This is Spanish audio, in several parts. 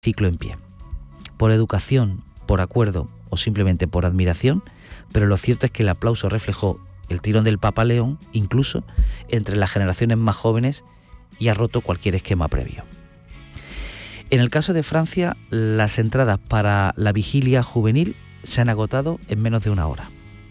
ciclo en pie. Por educación, por acuerdo o simplemente por admiración, pero lo cierto es que el aplauso reflejó el tirón del Papa León, incluso entre las generaciones más jóvenes, y ha roto cualquier esquema previo. En el caso de Francia, las entradas para la vigilia juvenil se han agotado en menos de una hora.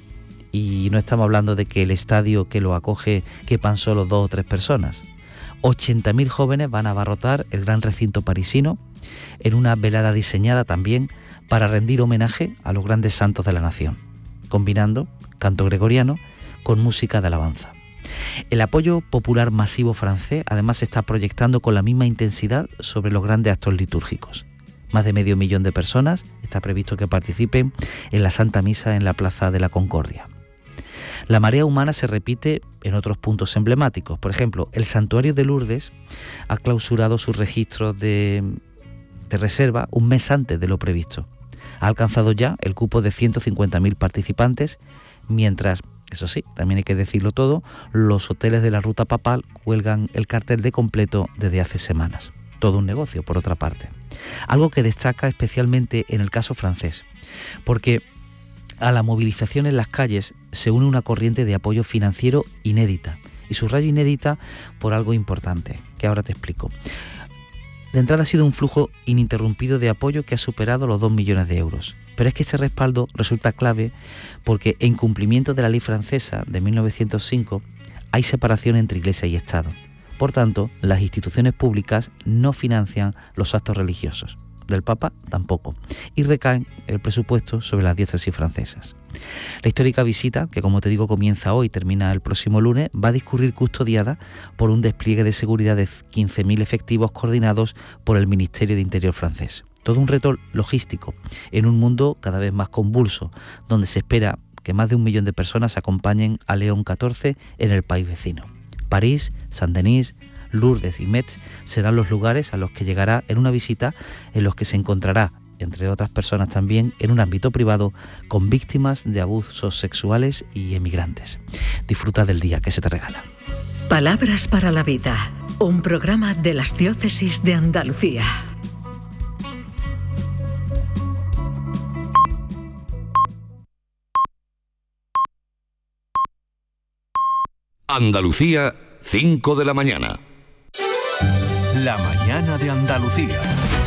Y no estamos hablando de que el estadio que lo acoge quepan solo 2 o 3 personas. 80.000 jóvenes van a abarrotar el gran recinto parisino en una velada diseñada también para rendir homenaje a los grandes santos de la nación, combinando canto gregoriano con música de alabanza. El apoyo popular masivo francés además se está proyectando con la misma intensidad sobre los grandes actos litúrgicos. Más de 500.000 de personas está previsto que participen en la Santa Misa en la Plaza de la Concordia. La marea humana se repite en otros puntos emblemáticos. Por ejemplo, el Santuario de Lourdes ha clausurado sus registros de reserva un mes antes de lo previsto. Ha alcanzado ya el cupo de 150.000 participantes, mientras, eso sí, también hay que decirlo todo, los hoteles de la ruta papal cuelgan el cartel de completo desde hace semanas. Todo un negocio, por otra parte. Algo que destaca especialmente en el caso francés, porque a la movilización en las calles se une una corriente de apoyo financiero inédita, y subrayo inédita por algo importante, que ahora te explico. De entrada ha sido un flujo ininterrumpido de apoyo que ha superado los 2 millones de euros. Pero es que este respaldo resulta clave porque en cumplimiento de la ley francesa de 1905 hay separación entre Iglesia y Estado. Por tanto, las instituciones públicas no financian los actos religiosos. Del Papa tampoco, y recaen el presupuesto sobre las diócesis francesas. La histórica visita, que como te digo comienza hoy y termina el próximo lunes, va a discurrir custodiada por un despliegue de seguridad de 15.000 efectivos coordinados por el Ministerio de Interior francés. Todo un reto logístico en un mundo cada vez más convulso, donde se espera que más de 1 millón de personas acompañen a León XIV en el país vecino. París, Saint-Denis, Lourdes y Metz serán los lugares a los que llegará en una visita en los que se encontrará, entre otras personas también, en un ámbito privado con víctimas de abusos sexuales y emigrantes. Disfruta del día que se te regala. Palabras para la vida, un programa de las diócesis de Andalucía. Andalucía, 5 de la mañana. La mañana de Andalucía.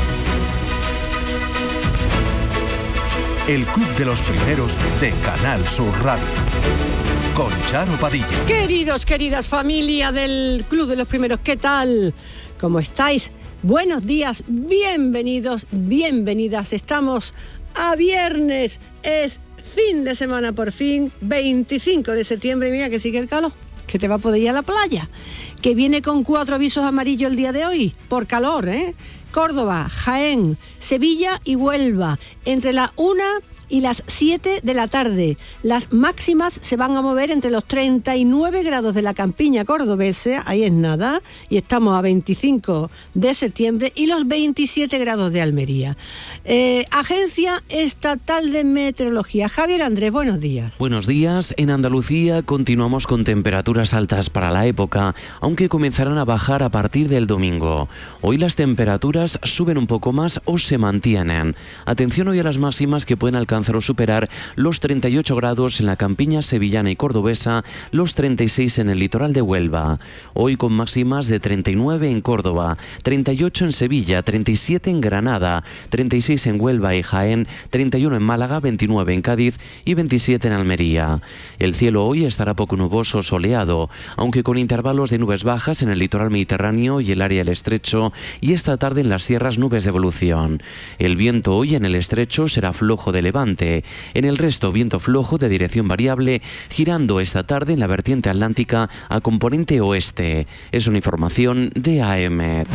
El Club de los Primeros de Canal Sur Radio. Con Charo Padilla. Queridos, queridas familia del Club de los Primeros, ¿qué tal? ¿Cómo estáis? Buenos días, bienvenidos, bienvenidas. Estamos a viernes, es fin de semana por fin, 25 de septiembre. Mira que sigue el calor, que te va a poder ir a la playa, que viene con 4 avisos amarillos el día de hoy, por calor, Córdoba, Jaén, Sevilla y Huelva, entre la 1 y las 7 de la tarde. Las máximas se van a mover entre los 39 grados de la campiña cordobesa, ahí es nada, y estamos a 25 de septiembre, y los 27 grados de Almería. Agencia Estatal de Meteorología. Javier Andrés, buenos días. Buenos días. En Andalucía continuamos con temperaturas altas para la época, aunque comenzarán a bajar a partir del domingo. Hoy las temperaturas suben un poco más o se mantienen. Atención hoy a las máximas que pueden alcanzar o superar los 38 grados en la campiña sevillana y cordobesa, los 36 en el litoral de Huelva. Hoy con máximas de 39 en Córdoba, 38 en Sevilla, 37 en Granada, 36 en Huelva y Jaén, 31 en Málaga, 29 en Cádiz y 27 en Almería. El cielo hoy estará poco nuboso, soleado, aunque con intervalos de nubes bajas en el litoral mediterráneo y el área del estrecho, y esta tarde en las sierras nubes de evolución. El viento hoy en el estrecho será flojo de levante. En el resto, viento flojo de dirección variable, girando esta tarde en la vertiente atlántica a componente oeste. Es una información de AEMET.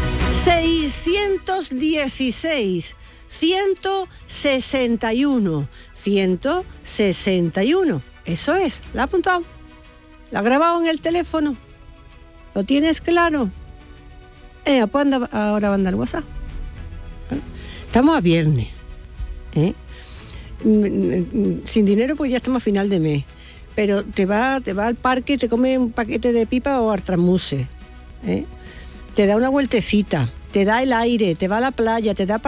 616, 161, 161. Eso es, ¿la ha apuntado? ¿La ha grabado en el teléfono? ¿Lo tienes claro? Pues ahora va a andar WhatsApp. Estamos a viernes, sin dinero pues ya estamos a final de mes, pero te va al parque, te come un paquete de pipa o artramuse, te da una vueltecita, te da el aire, te va a la playa, te da